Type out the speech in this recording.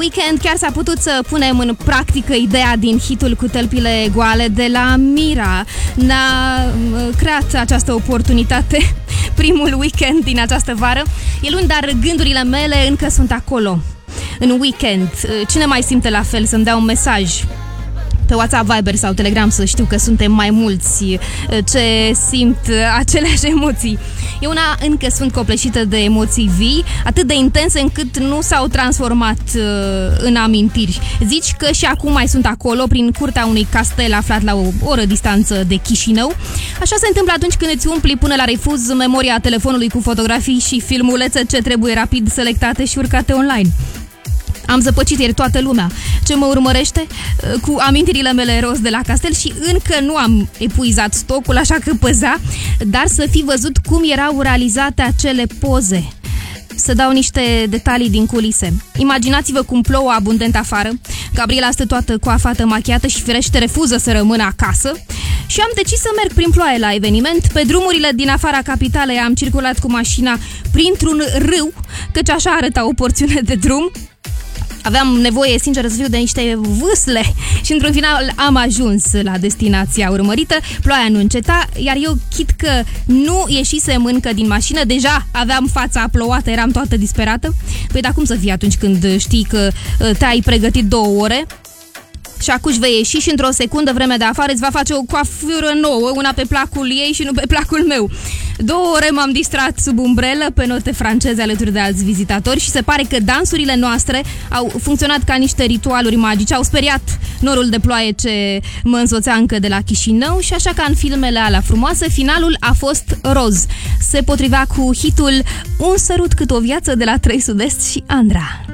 weekend chiar s-a putut să punem în practică ideea din hitul cu tălpile goale de la Mira. Ne-a creat această oportunitate primul weekend din această vară. E luni, dar gândurile mele încă sunt acolo. În weekend, cine mai simte la fel să-mi dea un mesaj pe WhatsApp, Viber sau Telegram să știu că suntem mai mulți ce simt aceleași emoții. Eu una încă sunt copleșită de emoții vii, atât de intense încât nu s-au transformat în amintiri. Zici că și acum mai sunt acolo, prin curtea unui castel aflat la o oră distanță de Chișinău. Așa se întâmplă atunci când îți umpli până la refuz memoria telefonului cu fotografii și filmulețe ce trebuie rapid selectate și urcate online. Am zăpăcit ieri toată lumea ce mă urmărește cu amintirile mele roz de la castel și încă nu am epuizat stocul, așa că păza, dar să fi văzut cum erau realizate acele poze. Să dau niște detalii din culise. Imaginați-vă cum plouă abundent afară, Gabriela stă toată coafată, machiată și firește refuză să rămână acasă și am decis să merg prin ploaie la eveniment. Pe drumurile din afara capitalei am circulat cu mașina printr-un râu, căci așa arăta o porțiune de drum. Aveam nevoie, sincer să fiu, de niște vâsle și într-un final am ajuns la destinația urmărită. Ploaia nu înceta, iar eu, chit că nu ieșisem încă din mașină, deja aveam fața plouată, eram toată disperată. Păi dar cum să fie atunci când știi că te-ai pregătit 2 ore și acuși vei ieși și într-o secundă vremea de afară îți va face o coafură nouă, una pe placul ei și nu pe placul meu. 2 ore m-am distrat sub umbrelă pe note franceze alături de alți vizitatori și se pare că dansurile noastre au funcționat ca niște ritualuri magice, au speriat norul de ploaie ce mă însoțea încă de la Chișinău și așa ca în filmele alea frumoase, finalul a fost roz. Se potrivea cu hitul Un sărut cât o viață de la 3 Sud-Est și Andra.